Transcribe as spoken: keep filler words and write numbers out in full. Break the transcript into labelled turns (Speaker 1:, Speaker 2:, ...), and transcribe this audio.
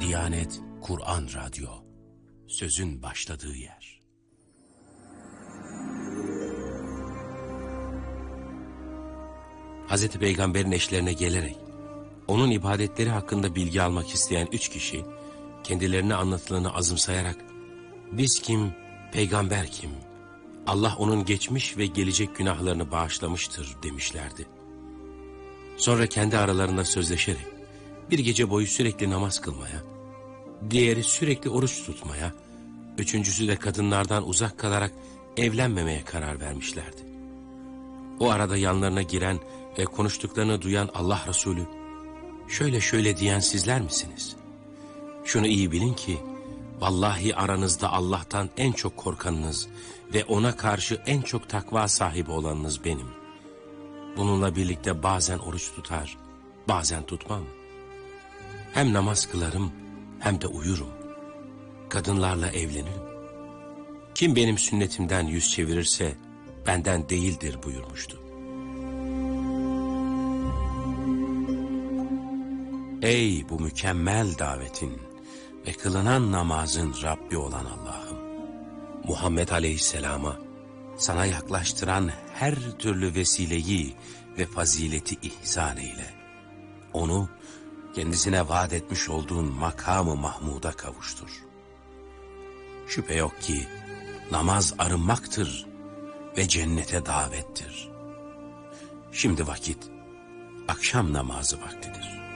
Speaker 1: Diyanet Kur'an Radyo, sözün başladığı yer. Hazreti Peygamber'in eşlerine gelerek, onun ibadetleri hakkında bilgi almak isteyen üç kişi, kendilerine anlatılanı azımsayarak, biz kim, peygamber kim, Allah onun geçmiş ve gelecek günahlarını bağışlamıştır demişlerdi. Sonra kendi aralarında sözleşerek, bir gece boyu sürekli namaz kılmaya, diğeri sürekli oruç tutmaya, üçüncüsü de kadınlardan uzak kalarak evlenmemeye karar vermişlerdi. O arada yanlarına giren ve konuştuklarını duyan Allah Resulü, şöyle şöyle diyen sizler misiniz? Şunu iyi bilin ki, vallahi aranızda Allah'tan en çok korkanınız ve ona karşı en çok takva sahibi olanınız benim. Bununla birlikte bazen oruç tutar, bazen tutmam. Hem namaz kılarım, hem de uyurum. Kadınlarla evlenirim. Kim benim sünnetimden yüz çevirirse, benden değildir buyurmuştu. Ey bu mükemmel davetin ve kılınan namazın Rabbi olan Allah'ım! Muhammed Aleyhisselam'a sana yaklaştıran her türlü vesileyi ve fazileti ihsan eyle. Onu kendisine vaat etmiş olduğun makamı Mahmud'a kavuştur. Şüphe yok ki namaz arınmaktır ve cennete davettir. Şimdi vakit akşam namazı vaktidir.